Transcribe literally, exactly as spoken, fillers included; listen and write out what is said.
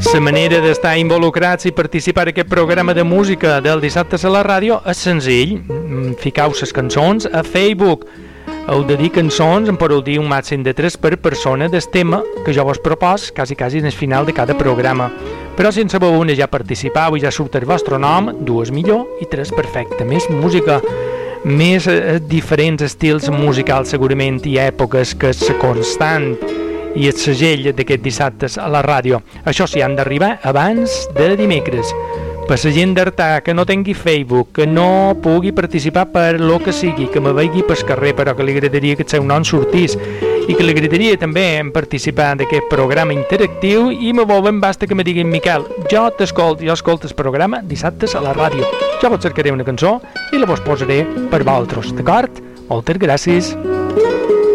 La manera d'estar involucrats i participar en aquest programa de música del dissabte a la ràdio és senzill. Ficau les cançons a Facebook. Heu de dir cançons, em podeu dir un màxim de tres per persona del tema que jo vos propos, quasi quasi en el final de cada programa. Però si en sabeu una ja participau i ja surt el vostre nom, dues millor i tres perfecte. Més música, més eh, diferents estils musicals segurament i èpoques que és constant i el segell d'aquest dissabte a la ràdio. Això sí, han d'arribar abans de dimecres. Per la gent d'Artà que no tingui Facebook, que no pugui participar per lo que sigui, que me vegi pel carrer, però que li agradaria que el seu nom sortís i que li agradaria també participar d'aquest programa interactiu, i me volen basta que me diguin: Miquel, jo t'escolto, jo escolto el programa dissabtes a la ràdio. Jo vos cercaré una cançó i la vos posaré per vosaltres, d'acord? Moltes gràcies.